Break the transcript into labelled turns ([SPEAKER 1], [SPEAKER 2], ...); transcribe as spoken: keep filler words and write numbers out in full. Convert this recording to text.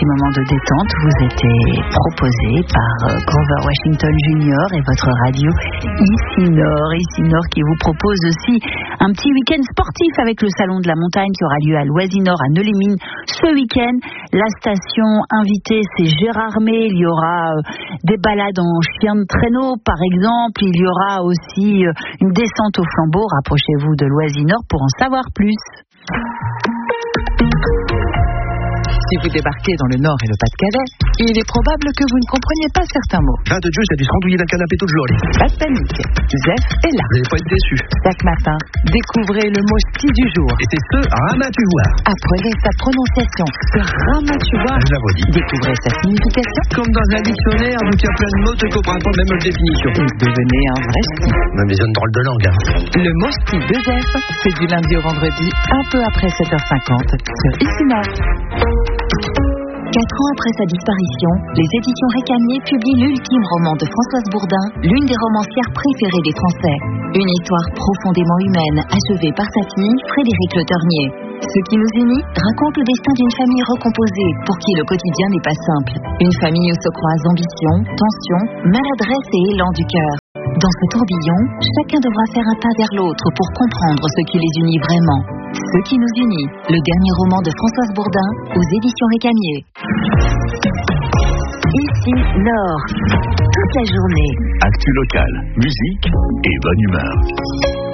[SPEAKER 1] petit moment de détente vous était proposé par Grover Washington junior et votre radio Ici Nord. Ici Nord qui vous propose aussi un petit week-end sportif avec le Salon de la Montagne qui aura lieu à Loisy-Nord à Neulémine ce week-end. La station invitée, c'est Gérard May. Il y aura euh, des balades en chien de traîneau, par exemple. Il y aura aussi euh, une descente au flambeau. Rapprochez-vous de Loisy-Nord pour en savoir plus. Si vous débarquez dans le Nord et le Pas-de-Calais, il est probable que vous ne compreniez pas certains mots.
[SPEAKER 2] Ah, de Dieu, j'ai dû se randouiller d'un canapé tout le jour.
[SPEAKER 1] Pas de panique, Zef est là.
[SPEAKER 2] Vous n'allez pas être déçus.
[SPEAKER 1] Chaque matin, découvrez le mot sti du jour.
[SPEAKER 2] Et c'est ce ramatuvoir.
[SPEAKER 1] Apprenez sa prononciation, ce ramatuvoir.
[SPEAKER 2] Je la redis.
[SPEAKER 1] Découvrez sa signification.
[SPEAKER 2] Comme dans un dictionnaire, donc il y a plein de mots, tu comprends pas même définition.
[SPEAKER 1] Et devenez un vrai sti.
[SPEAKER 2] Même les zones drôles de langue. Hein.
[SPEAKER 1] Le mot sti de Zef, c'est du lundi au vendredi, un peu après sept heures cinquante, sur Ici Nord. Quatre ans après sa disparition, les éditions Récamier publient l'ultime roman de Françoise Bourdin, l'une des romancières préférées des Français. Une histoire profondément humaine, achevée par sa fille, Frédéric Le Ternier. Ce qui nous unit raconte le destin d'une famille recomposée, pour qui le quotidien n'est pas simple. Une famille où se croisent ambition, tension, maladresse et élan du cœur. Dans ce tourbillon, chacun devra faire un pas vers l'autre pour comprendre ce qui les unit vraiment. Ce qui nous unit, le dernier roman de Françoise Bourdin aux éditions Récamier. Ici Nord, toute la journée.
[SPEAKER 3] Actu locale, musique et bonne humeur.